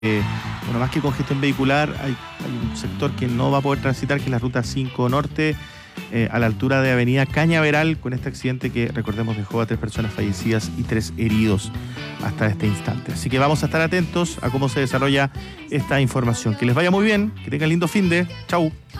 Bueno, más que congestión vehicular, hay un sector que no va a poder transitar, que es la ruta 5 Norte, a la altura de Avenida Cañaveral, con este accidente que, recordemos, dejó a 3 personas fallecidas y 3 heridos hasta este instante. Así que vamos a estar atentos a cómo se desarrolla esta información. Que les vaya muy bien, que tengan lindo finde. Chau.